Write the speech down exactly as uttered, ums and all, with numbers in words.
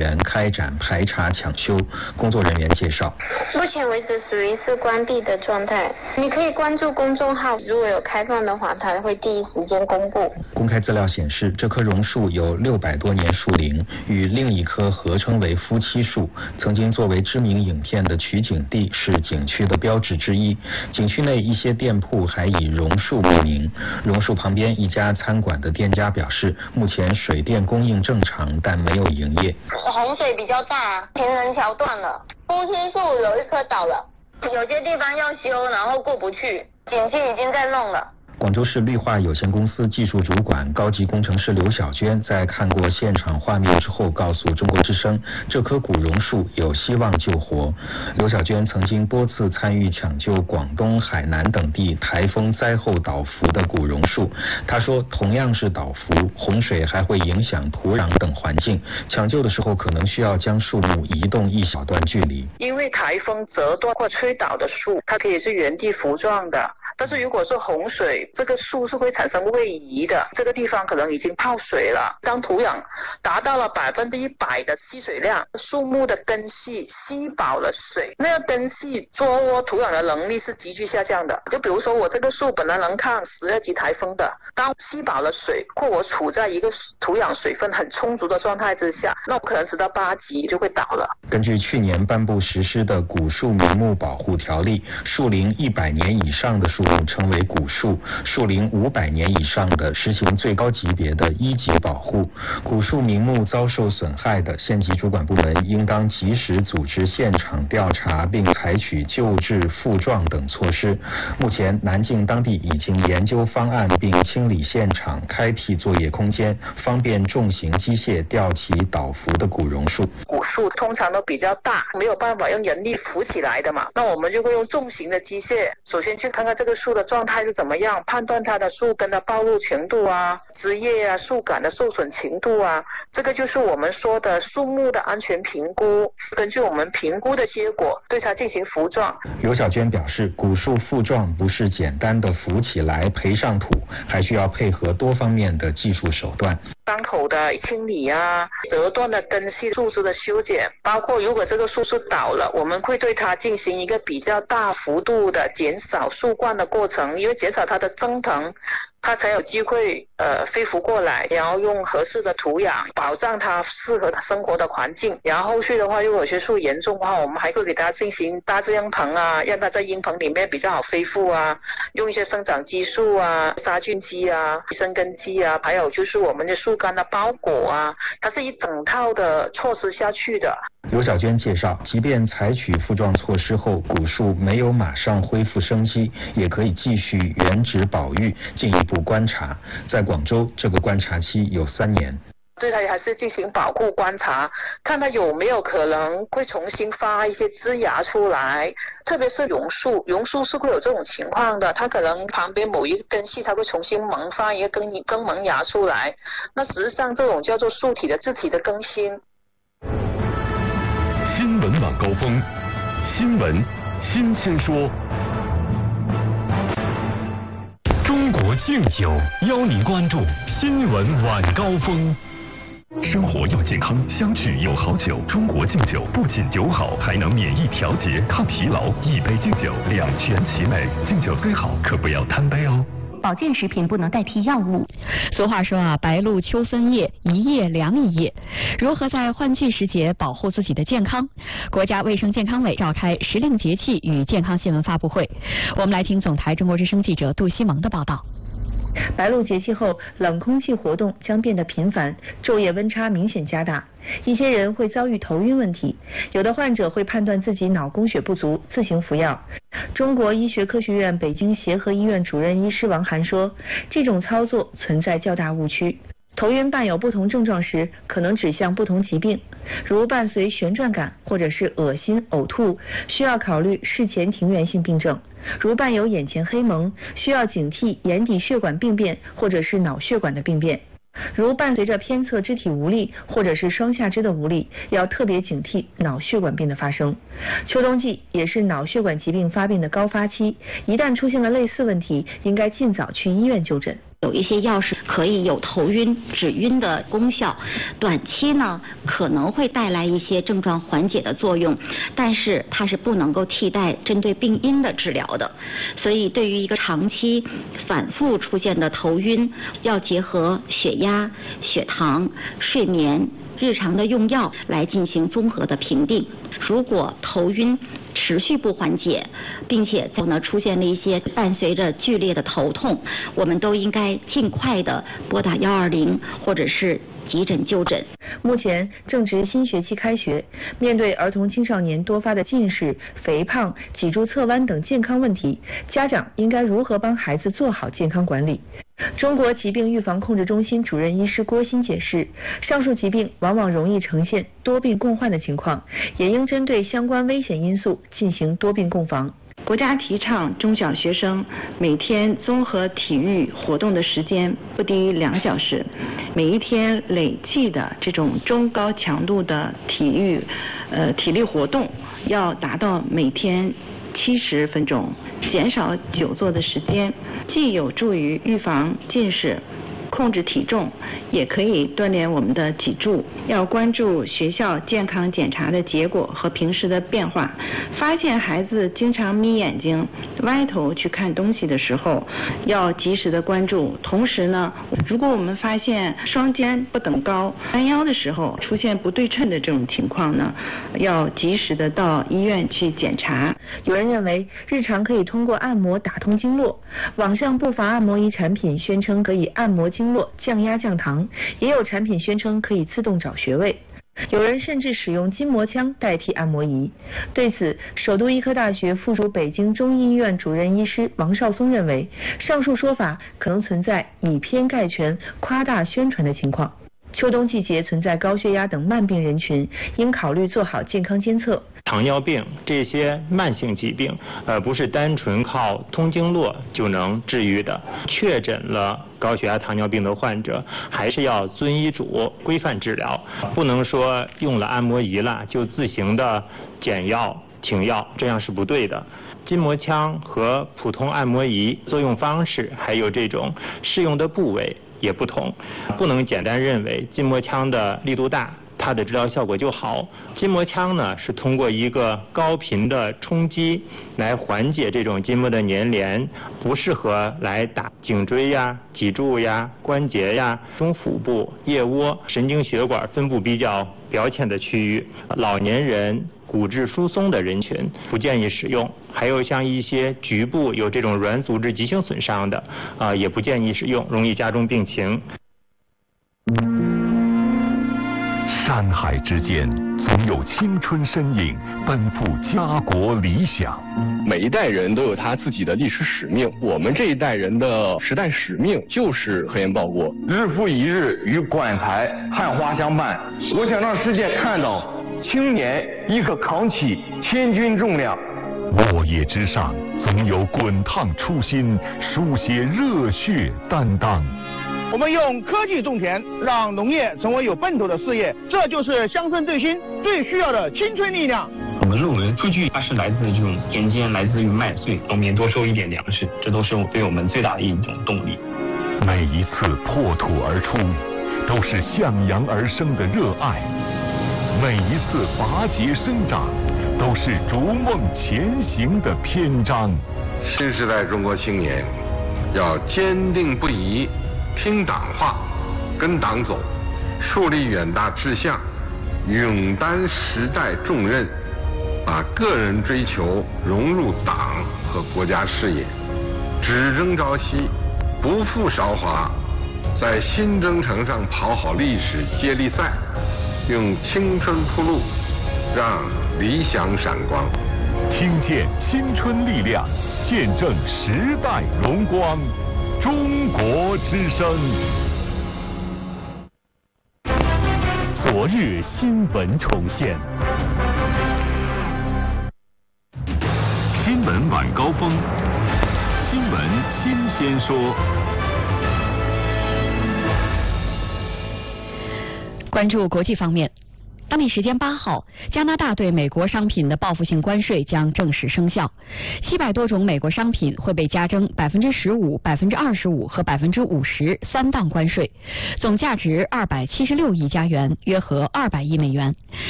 员开展排查抢修。工作人员介绍， 目前为止属于是关闭的状态。你可以关注公众号，如果有开放的话，它会第一时间公布。 公开资料显示，这棵榕树有六百多年树龄，与另一棵合称为夫妻树，曾经作为知名影片的取景地，是景区的标志之一。景区内一些店铺还以榕树命名。榕树旁边一家餐馆的店家表示，目前水电供应正常，但没有营业。 洪水比较大，行人桥断了，夫妻树有一棵倒了，有些地方要修，然后过不去，景区已经在弄了。 广州市绿化有限公司技术主管、高级工程师刘小娟在看过现场画面之后，告诉中国之声，这棵古榕树有希望救活。刘小娟曾经多次参与抢救广东、海南等地台风灾后倒伏的古榕树。她说，同样是倒伏，洪水还会影响土壤等环境，抢救的时候可能需要将树木移动一小段距离。 因为台风折断或吹倒的树，它可以是原地扶撞的。但是如果是洪水，这个树是会产生位移的，这个地方可能已经泡水了。当土壤达到了百分之一百的吸水量，树木的根系吸饱了水，那个根系捉握土壤的能力是急剧下降的。就比如说我这个树本来能抗十二级台风的，当吸饱了水，或我处在一个土壤水分很充足的状态之下，那我可能直到八级就会倒了。 根据去年颁布实施的古树名木保护条例，树龄一百年以上的树木称为古树，树龄五百年以上的实行最高级别的一级保护。古树名木遭受损害的，县级主管部门应当及时组织现场调查，并采取救治、复撞等措施。目前，南靖当地已经研究方案，并清理现场，开辟作业空间，方便重型机械吊起倒伏的古榕树。 古树通常都比较大，没有办法用人力扶起来的嘛，那我们就会用重型的机械，首先去看看这个树的状态是怎么样，判断它的树根的暴露程度啊、枝叶啊、树干的受损程度啊，这个就是我们说的树木的安全评估。根据我们评估的结果，对它进行扶撞。 刘小娟表示，古树复撞不是简单的扶起来培上土，还需要配合多方面的技术手段。 伤口的清理啊，折断的根系树枝的修剪，包括如果这个树是倒了，我们会对它进行一个比较大幅度的减少树冠的过程，因为减少它的增藤，它才有机会呃飞浮过来，然后用合适的土壤保障它适合它生活的环境。然后后续的话，如果有些树严重的话，我们还会给它进行大遮阴棚啊，让它在阴棚里面比较好恢复啊，用一些生长激素啊、杀菌剂啊、生根剂啊，还有就是我们的树干的包裹啊，它是一整套的措施下去的。 刘小娟介绍，即便采取复撞措施后，古树没有马上恢复生机，也可以继续原址保育，进一步观察。在广州，这个观察期有三年。 对它还是进行保护观察，看它有没有可能会重新发一些枝芽出来，特别是榕树，榕树是会有这种情况的，它可能旁边某一个根系它会重新萌发一个根根萌芽出来，那实际上这种叫做树体的自体的更新。 新闻晚高峰，新闻新鲜说。中国敬酒邀您关注新闻晚高峰。生活要健康，相聚有好酒。中国敬酒不仅酒好，还能免疫调节、抗疲劳。一杯敬酒，两全其美。敬酒虽好，可不要贪杯哦。 保健食品不能代替药物。 俗话说啊，白露秋分夜，一夜凉一夜。如何在换季时节保护自己的健康？国家卫生健康委召开时令节气与健康新闻发布会。我们来听总台中国之声记者杜西蒙的报道。 白露节气后，冷空气活动将变得频繁，昼夜温差明显加大。一些人会遭遇头晕问题，有的患者会判断自己脑供血不足，自行服药。中国医学科学院北京协和医院主任医师王涵说，这种操作存在较大误区。头晕伴有不同症状时，可能指向不同疾病，如伴随旋转感或者是恶心、呕吐，需要考虑事前庭源性病症；如伴有眼前黑蒙，需要警惕眼底血管病变或者是脑血管的病变；如伴随着偏侧肢体无力或者是双下肢的无力，要特别警惕脑血管病的发生。秋冬季也是脑血管疾病发病的高发期，一旦出现了类似问题，应该尽早去医院就诊。 有一些药是可以有头晕、止晕的功效，短期呢可能会带来一些症状缓解的作用，但是它是不能够替代针对病因的治疗的。所以对于一个长期反复出现的头晕，要结合血压、血糖、睡眠、日常的用药来进行综合的评定。如果头晕持续不缓解，并且呢出现了一些伴随着剧烈的头痛，我们都应该尽快的拨打幺二零或者是急诊就诊。 目前正值新学期开学，面对儿童青少年多发的近视、肥胖、脊柱侧弯等健康问题，家长应该如何帮孩子做好健康管理？中国疾病预防控制中心主任医师郭鑫解释，上述疾病往往容易呈现多病共患的情况，也应针对相关危险因素进行多病共防。 国家提倡中小学生每天综合体育活动的时间不低于两小时，每一天累计的这种中高强度的体育呃体力活动要达到每天七十分钟，减少久坐的时间，既有助于预防近视、控制体重，也可以锻炼我们的脊柱。要关注学校健康检查的结果和平时的变化，发现孩子经常眯眼睛、歪头去看东西的时候，要及时的关注。同时呢，如果我们发现双肩不等高、弯腰的时候出现不对称的这种情况呢，要及时的到医院去检查。 有人认为日常可以通过按摩打通经络，网上不乏按摩仪产品宣称可以按摩经络、降压降糖，也有产品宣称可以自动找穴位。有人甚至使用筋膜枪代替按摩仪。对此，首都医科大学附属北京中医医院主任医师王绍松认为，上述说法可能存在以偏概全、夸大宣传的情况。秋冬季节存在高血压等慢病人群，应考虑做好健康监测。 糖尿病这些慢性疾病，呃，不是单纯靠通经络就能治愈的。确诊了高血压、糖尿病的患者，还是要遵医嘱规范治疗，不能说用了按摩仪了就自行的减药停药，这样是不对的。筋膜枪和普通按摩仪作用方式，还有这种适用的部位也不同，不能简单认为筋膜枪的力度大，它的治疗效果就好。筋膜枪呢是通过一个高频的冲击来缓解这种筋膜的粘连，不适合来打颈椎呀、脊柱呀、关节呀、中腹部、腋窝、神经血管分布比较表浅的区域。老年人、骨质疏松的人群不建议使用，还有像一些局部有这种软组织急性损伤的啊、呃，也不建议使用，容易加重病情。 山海之间，总有青春身影奔赴家国理想。 每一代人都有他自己的历史使命，我们这一代人的时代使命就是核烟报国。 日复一日与管材汉花相伴，我想让世界看到青年亦可扛起千钧重量。 落叶之上，总有滚烫初心，书写热血担当。 我们用科技种田，让农业成为有奔头的事业，这就是乡村振兴最需要的青春力量。 我们论文数据它是来自这种田间，来自于麦穗，农民多收一点粮食，这都是对我们最大的一种动力。 每一次破土而出，都是向阳而生的热爱；每一次拔节生长，都是逐梦前行的篇章。 新时代中国青年要坚定不移听党话，跟党走，树立远大志向，勇担时代重任，把个人追求融入党和国家事业，只争朝夕，不负韶华，在新征程上跑好历史接力赛，用青春铺路，让理想闪光。 听见青春力量，见证时代荣光。中国之声，昨日新闻重现，新闻晚高峰，新闻新鲜说。 关注国际方面。 当地时间八号，加拿大对美国商品的报复性关税将正式生效，七百多种美国商品会被加征百分之十五、百分之二十五和百分之五十三档关税，总价值二百七十六亿加元，约合二百亿美元。